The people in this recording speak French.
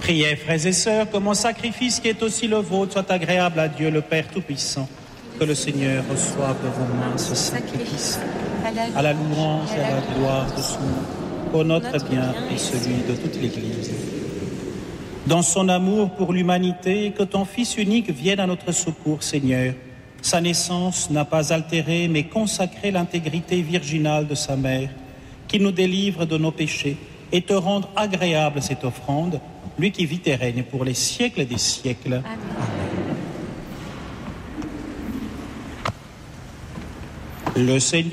Priez, frères et sœurs, que mon sacrifice qui est aussi le vôtre soit agréable à Dieu le Père Tout-Puissant. Que le Seigneur reçoive de vos mains ce sacrifice, à la louange et à la gloire de son nom, pour notre bien et celui de toute l'Église. Dans son amour pour l'humanité, que ton Fils unique vienne à notre secours, Seigneur. Sa naissance n'a pas altéré, mais consacré l'intégrité virginale de sa mère, qu'il nous délivre de nos péchés et te rende agréable cette offrande, lui qui vit et règne pour les siècles des siècles. Amen. Le Seigneur